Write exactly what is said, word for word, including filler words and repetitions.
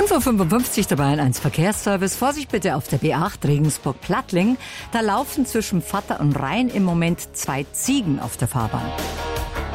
fünf Uhr fünfundfünfzig dabei in eins Verkehrsservice. Vorsicht bitte auf der B acht Regensburg-Plattling. Da laufen zwischen Vatter und Rhein im Moment zwei Ziegen auf der Fahrbahn.